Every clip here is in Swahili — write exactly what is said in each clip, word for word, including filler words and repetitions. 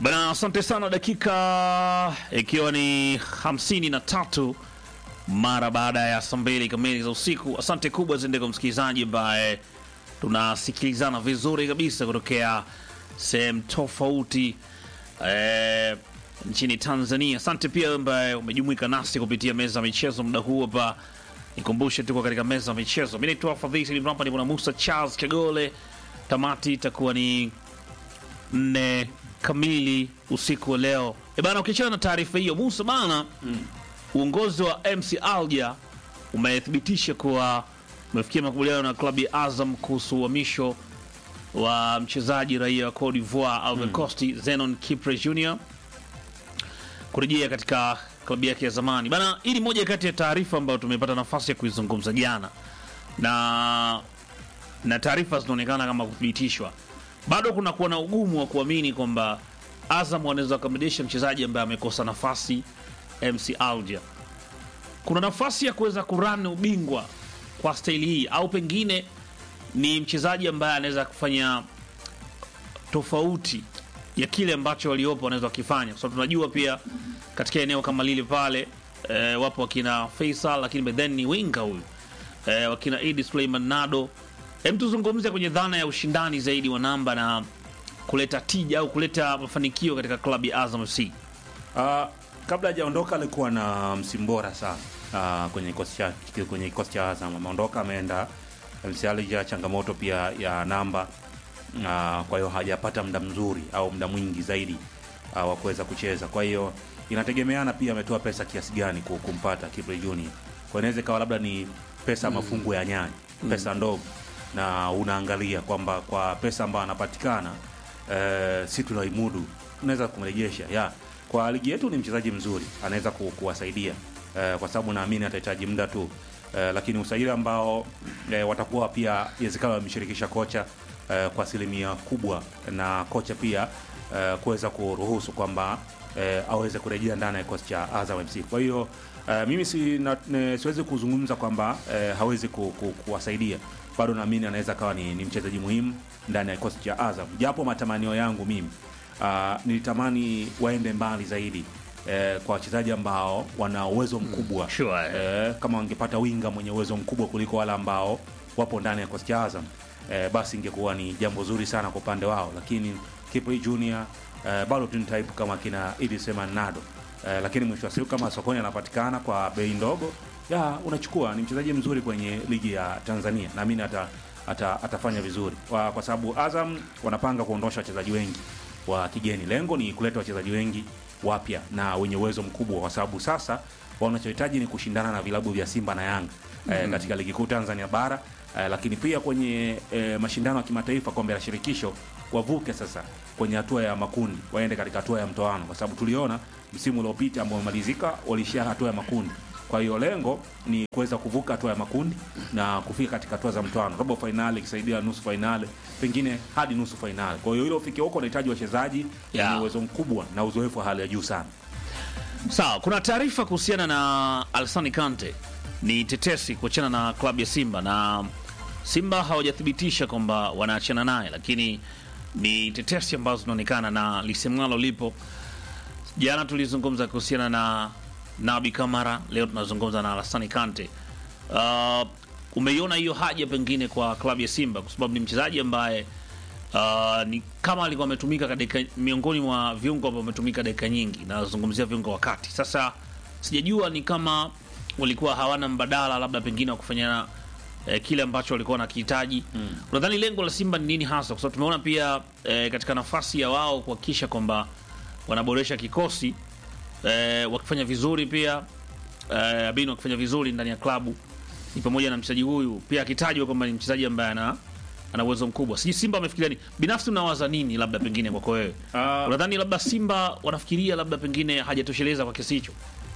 Bana, asante sana. Dakika ikiwa ni hamsini na tatu mara baada ya saa mbili kamili za usiku. Asante kubwa zende kwa msikilizaji ambaye tunasikilizana vizuri kabisa kutokea sehemu tofauti eh, nchini Tanzania. Asante pia ambaye umejumuika nasi kupitia meza ya michezo muda huu hapa. Nikumbushe tuko katika meza ya michezo. Mimi naitwa Fadhili Mramba, nipo na Musa Charles Kagole. Tamati itakuwa ni nne kamili usiku wa leo. E bana, ukiachana na taarifa hiyo Musa bana, mm. uongozi wa M C Alger umethibitisha kuwa umefikia makubaliano na klabu ya Azam kuhusu uhamisho wa mchezaji raia wa Cote d'Ivoire Ivory Coast mm. Zenon Kipre Junior kurejea katika klabu yake ya zamani. Bana, hii ni moja kati ya taarifa ambayo tumepata nafasi ya kuizungumza jana. Na na taarifa zinaonekana kama kuthibitishwa. Bado kuna kuwa na ugumu wa kuamini kwamba Azam wanaweza kumrudisha mchezaji ambaye amekosa nafasi M C Alger. Kuna nafasi ya kuweza kurani ubingwa kwa staili hii, au pengine ni mchezaji ambaye anaweza kufanya tofauti ya kile ambacho waliopo wanaweza kufanya. So tunajua pia katika eneo kama lile pale e, wapo wakina Faisal, lakini then ni winga huyu e, wakina Idi Suleiman Nado. Hem, tuzungumze kwenye dhana ya ushindani zaidi wa namba na kuleta tija au kuleta mafanikio katika klabu ya Azam F C. Uh, kabla hajaondoka alikuwa na msimu bora sana uh, kwenye kikosi cha kwenye kikosi cha Azam. Ameondoka ameenda M C Alger, changamoto pia ya namba uh, kwa hiyo hajapata muda mzuri au muda mwingi zaidi uh, wa kuweza kucheza. Kwa hiyo inategemeana pia ametoa pesa kiasi gani kumpata Kipre Junior. Kwa inaweza kawa labda ni pesa mm. mafungu ya nyanya, pesa mm. ndogo, na unaangalia kwamba kwa pesa ambayo anapatikana eh, si tunaimudu, unaweza kumrejesha. Ya, kwa ligi yetu ni mchezaji mzuri, anaweza ku, kuwasaidia eh, kwa sababu naamini atahitaji muda tu. Eh, lakini usajili ambao eh, watakuwa pia yezekana wameshirikisha kocha eh, kwa asilimia kubwa, na kocha pia eh, kuweza kuruhusu kwamba eh, aweze kurejea ndani ya kocha cha Azam F C. Kwa hiyo eh, mimi si na, ne, siwezi kuzungumza kwamba eh, hawezi ku, ku, kuwasaidia. Bado naamini anaweza kawa ni, ni mchezaji muhimu ndani ya kikosi cha Azam. Japo matamanio yangu mimi uh, nilitamani waende mbali zaidi eh, kwa wachezaji ambao wana uwezo mkubwa. Sure. Eh, kama wangepata winga mwenye uwezo mkubwa kuliko wale ambao wapo ndani ya kikosi cha Azam, eh, basi ingekuwa ni jambo zuri sana kwa upande wao. Lakini Kipre Junior eh, bado tu type kama kina Idi Suleiman Nado. Eh, lakini mwisho wa siku kama sokoni anapatikana kwa bei ndogo, ya unachukua. Ni mchezaji mzuri kwenye ligi ya Tanzania, na mimi ata, ata, atafanya vizuri kwa, kwa sababu Azam wanapanga kuondosha wachezaji wengi wa kigeni. Lengo ni kuleta wachezaji wengi wapya na wenye uwezo mkubwa, kwa sababu sasa wanachohitaji ni kushindana na vilabu vya Simba na Yanga mm -hmm. eh, katika ligi kuu Tanzania bara eh, lakini pia kwenye eh, mashindano ya kimataifa, kombe la shirikisho, wavuke sasa kwenye hatua ya makundi waende katika hatua ya mtoano, kwa sababu tuliona msimu uliopita ambao umemalizika walishia hatua ya makundi. Kwa hiyo lengo ni kuweza kuvuka hatua ya makundi na kufika katika hatua za mtoano, robo finali, ikisaidia nusu finali, pengine hadi nusu finali. Kwa hiyo ile ufike huko unahitaji wachezaji wenye yeah. uwezo mkubwa na uzoefu wa hali ya juu sana. Sawa, kuna taarifa kuhusiana na Alassane Kante, ni tetesi kuachana na klabu ya Simba, na Simba hawajathibitisha kwamba wanaachana naye, lakini ni tetesi ambazo zinaonekana na lisemwalo lipo. Jana tulizungumza kuhusiana na Nabi Kamara, leo tunazungumza na Alassane Kante. Uh, umeiona hiyo haja pengine kwa klabu ya Simba, kwa sababu ni mchezaji ambaye uh, ni kama alikuwa ametumika katika miongoni mwa viungo ambao wametumika dakika nyingi, na nazungumzia viungo wakati. Sasa sijajua ni kama walikuwa hawana mbadala labda pengine wa kufanya eh, kile ambacho walikuwa wanakihitaji. Mm. Unadhani lengo la Simba ni nini hasa? Kwa sababu tumeona pia eh, katika nafasi ya wao kuhakikisha kwamba wanaboresha kikosi, Eh, wakifanya vizuri pia eh, Abino wakifanya vizuri ndani ya klabu, ni pamoja na mchezaji huyu pia akitajwa kwamba ni mchezaji ambaye ana ana uwezo mkubwa. Sisi Simba wamefikiria nini? Binafsi unawaza nini labda pengine kwako wewe? Uh, unadhani labda Simba wanafikiria labda pengine hajatosheleza kwa kiasi hicho?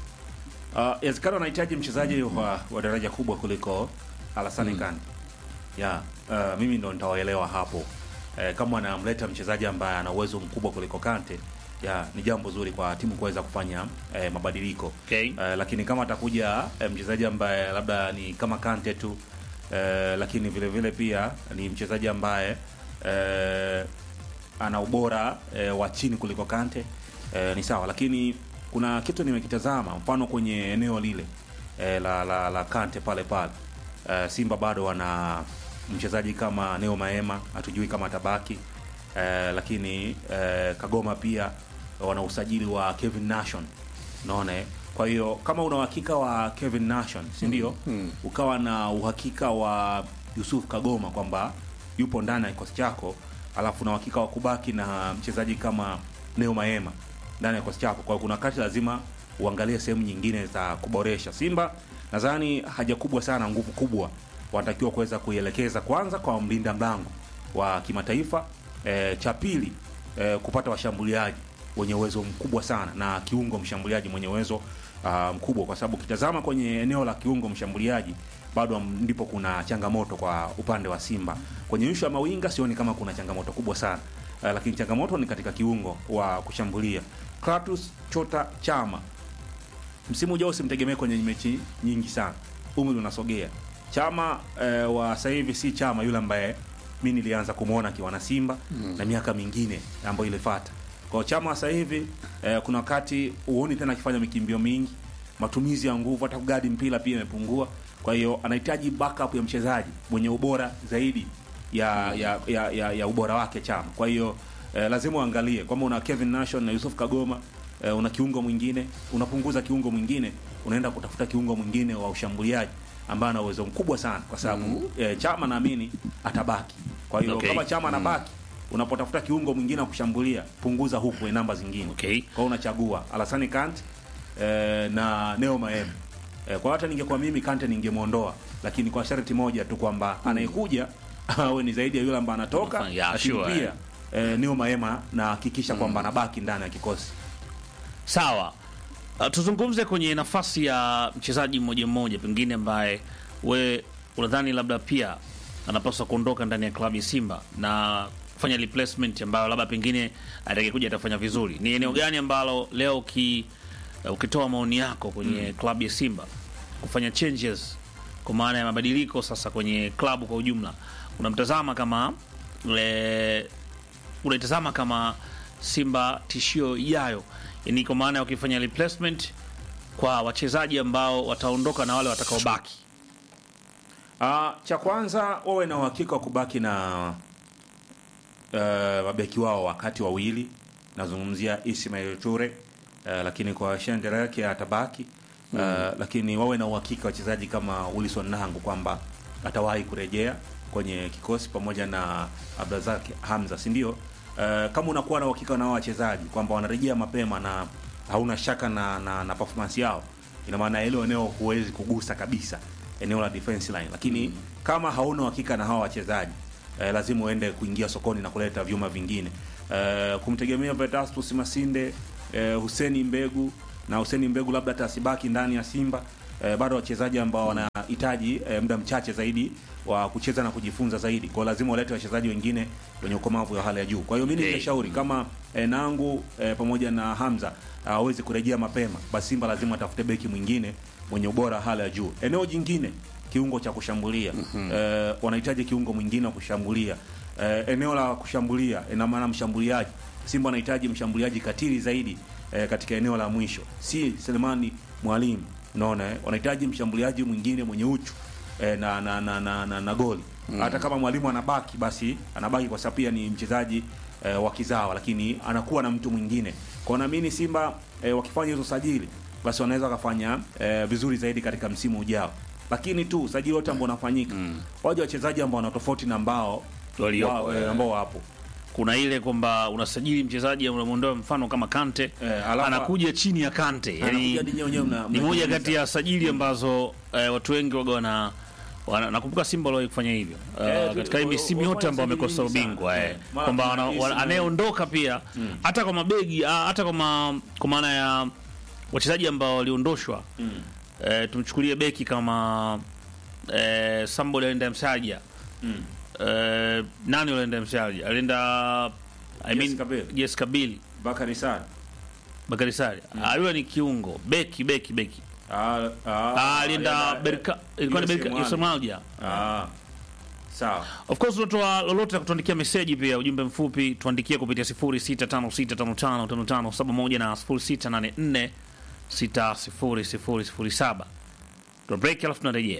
Uh, yazikana wanahitaji mchezaji wa, wa daraja kubwa kuliko Alassane mm. Kante. Ya, yeah, uh, mimi ndo nitawaelewa hapo. Eh, kama anamleta mchezaji ambaye ana uwezo mkubwa kuliko Kante, ya ni jambo zuri kwa timu kuweza kufanya eh, mabadiliko. Okay. Eh, lakini kama atakuja eh, mchezaji ambaye labda ni kama Kante tu eh, lakini vile vile pia ni mchezaji ambaye eh, ana ubora e, wa chini kuliko Kante e, ni sawa, lakini kuna kitu nimekitazama, mfano kwenye eneo lile e, la, la la Kante pale pale e, Simba bado wana mchezaji kama Neo Maema, hatujui kama atabaki e, lakini e, Kagoma pia wana usajili wa Kevin Nation, unaona. Kwa hiyo kama una uhakika wa Kevin Nation, si ndio? Mm. Ukawa na uhakika wa Yusuf Kagoma kwamba yupo ndani ya kikosi chako, alafu na uhakika wa kubaki na mchezaji kama Neo Maema ndani ya kikosi chako, kwa hiyo kuna wakati lazima uangalie sehemu nyingine za kuboresha. Simba nadhani haja kubwa sana, nguvu kubwa wanatakiwa kuweza kuielekeza kwanza kwa mlinda mlango wa kimataifa, e, cha pili e, kupata washambuliaji wenye uwezo mkubwa sana na kiungo mshambuliaji mwenye uwezo uh, mkubwa, kwa sababu kitazama kwenye eneo la kiungo mshambuliaji bado ndipo kuna changamoto kwa upande wa Simba. Kwenye issue ya mawinga sioni kama kuna changamoto kubwa sana, uh, lakini changamoto ni katika kiungo wa kushambulia. Kratos Chota Chama msimu ujao usimtegemee kwenye mechi nyingi sana, umri unasogea. Chama uh, wa sasa hivi si Chama yule ambaye mimi nilianza kumuona akiwa na Simba mm. na miaka mingine ambayo ilifuata. Kwa Chama sasa hivi eh, kuna wakati uone tena akifanya mikimbio mingi, matumizi ya nguvu, hata kugadi mpira pia imepungua. Kwa hiyo anahitaji backup ya mchezaji mwenye ubora zaidi ya ya ya, ya, ya ubora wake Chama. Kwa hiyo eh, lazima uangalie kama una Kevin Nation na Yusuf Kagoma, eh, una kiungo mwingine, unapunguza kiungo mwingine, unaenda kutafuta kiungo mwingine wa ushambuliaji ambaye ana uwezo mkubwa sana, kwa sababu mm. eh, Chama naamini atabaki. Kwa hiyo okay. kama Chama anabaki, unapotafuta kiungo mwingine wa kushambulia, punguza huku kwenye namba zingine. Okay. Kwa unachagua Alassane Kante eh, na Neo Maema. Eh, kwa hata ningekuwa mimi Kante ningemuondoa, lakini kwa sharti moja tu kwamba mm. anayekuja awe ni zaidi ya yule ambaye anatoka, yeah, sure, pia eh, Neo Maema na hakikisha mm. kwamba anabaki ndani ya kikosi. Sawa. Uh, tuzungumze kwenye nafasi ya mchezaji mmoja mmoja pengine ambaye we unadhani labda pia anapaswa kuondoka ndani ya klabu ya Simba na kufanya replacement ambayo labda pengine atakayekuja atafanya vizuri. Ni eneo gani ambalo leo ki uh, ukitoa maoni yako kwenye mm. klabu ya Simba kufanya changes kwa maana ya mabadiliko sasa kwenye klabu kwa ujumla, unamtazama kama le unaitazama kama Simba tishio ijayo, yani kwa maana wakifanya replacement kwa wachezaji ambao wataondoka na wale watakaobaki? Ah, uh, cha kwanza wawe na uhakika wa kubaki na Uh, mabeki wao wakati wawili, nazungumzia Ismail Toure uh, lakini kwa Shendereke atabaki uh, mm. lakini wawe na uhakika wachezaji kama Wilson Nangu kwamba atawahi kurejea kwenye kikosi pamoja na Abdazak Hamza, si ndio? Uh, kama unakuwa na uhakika na wao wachezaji kwamba wanarejea mapema na hauna shaka na na, na performance yao, ina maana ile eneo huwezi kugusa kabisa, eneo la defense line. Lakini mm. kama hauna uhakika na hao wachezaji, Eh, lazima uende kuingia sokoni na kuleta vyuma vingine. Eh, kumtegemea Vedatus Masinde, eh, Hussein Mbegu na Hussein Mbegu labda atasibaki ndani ya Simba. Eh, bado wachezaji ambao wanahitaji eh, muda mchache zaidi wa kucheza na kujifunza zaidi. Kwa lazima walete wachezaji wengine wenye ukomavu wa hali ya juu. Kwa hiyo mimi ningeshauri kama eh, Nangu eh, pamoja na Hamza hawezi uh, kurejea mapema, basi Simba lazima atafute beki mwingine mwenye ubora hali ya juu. Eneo jingine kiungo cha kushambulia. Mm-hmm. Eh, wanahitaji kiungo mwingine wa kushambulia. Eh, eneo la kushambulia ina maana mshambuliaji. Simba anahitaji mshambuliaji katili zaidi eh, katika eneo la mwisho. Si Selemani Mwalimu, unaona eh? Wanahitaji mshambuliaji mwingine mwenye uchu eh, na na na na, na, na goli. Mm-hmm. Hata kama Mwalimu anabaki, basi anabaki kwa sababu pia ni mchezaji eh, wa kizawa, lakini anakuwa na mtu mwingine. Kwa naamini Simba eh, wakifanya hizo sajili, basi wanaweza kufanya eh, vizuri zaidi katika msimu ujao. Lakini tu sajili wote ambao unafanyika mm. waje wachezaji ambao wana tofauti na ambao waliopo eh, ambao wapo. Kuna ile kwamba unasajili mchezaji unamuondoa, mfano kama Kante eh, anakuja chini ya Kante, yani ni moja kati ya sajili ambazo eh, watu wengi waga wana wana, nakumbuka Simba wao kufanya hivyo uh, eh, katika misimu yote ambao wamekosa ubingwa eh, kwamba anayeondoka pia hata mm. kwa mabegi hata kwa kwa maana ya wachezaji ambao waliondoshwa mm. eh, tumchukulie beki kama eh, Sambo alienda Msaja mm. eh, nani alienda Msaja alienda I mean yes, Kabili. Yes, Kabili Bakari Sari Bakari Sari mm. ah, yule ni kiungo beki beki beki ah ah alienda Berka ilikuwa ni Berka Somalia ah Sawa. Of course unatoa lolote kutuandikia message pia ujumbe mfupi tuandikie kupitia sifuri sita tano sita tano tano tano tano saba moja na sifuri sita nane nne sita sifuri sifuri sifuri saba. Tuna break alafu tunarejea.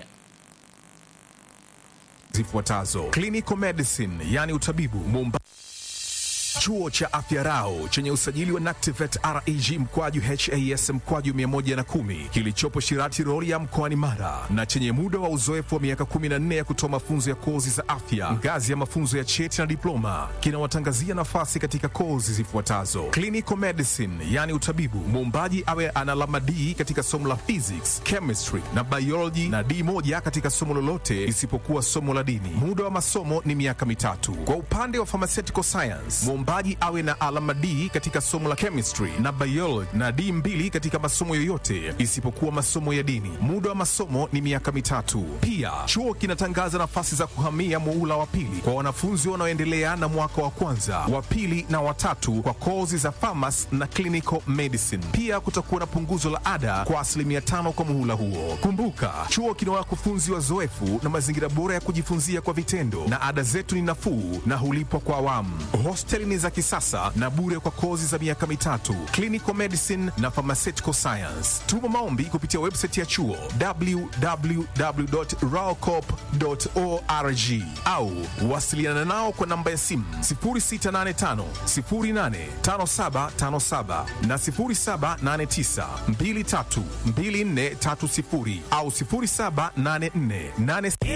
Zifuatazo: Clinical Medicine, yani utabibu Mumbai. Chuo cha Afya Rau chenye usajili wa NACTIVATE R E G mkwaju H A S mkwaju mia moja na kumi kilichopo Shirati Rorya mkoani Mara na chenye muda wa uzoefu wa miaka kumi na nne ya kutoa mafunzo ya kozi za afya ngazi ya mafunzo ya cheti na diploma kinawatangazia nafasi katika kozi zifuatazo: Clinical Medicine, yani utabibu, muombaji awe ana alama D katika somo la physics, chemistry na biology na D moja katika somo lolote isipokuwa somo la dini. Muda wa masomo ni miaka mitatu. Kwa upande wa pharmaceutical science, muombaji awe na alama D katika somo la chemistry na biology na D mbili katika masomo yoyote isipokuwa masomo ya dini. Muda wa masomo ni miaka mitatu. Pia chuo kinatangaza nafasi za kuhamia muhula wa pili kwa wanafunzi wanaoendelea na mwaka wa kwanza, wa pili na watatu kwa kozi za pharmacy na clinical medicine. Pia kutakuwa na punguzo la ada kwa asilimia tano kwa muhula huo. Kumbuka, chuo kina wakufunzi wazoefu na mazingira bora ya kujifunzia kwa vitendo, na ada zetu ni nafuu na hulipwa kwa awamu. Hosteli ni za kisasa na bure kwa kozi za miaka mitatu, clinical medicine na pharmaceutical science. Tuma maombi kupitia website ya chuo w w w dot raocop dot org au wasiliana nao kwa namba ya simu sifuri sita nane tano sifuri nane tano saba tano saba na sifuri saba nane tisa mbili tatu mbili nne tatu sifuri au sifuri saba nane nne nane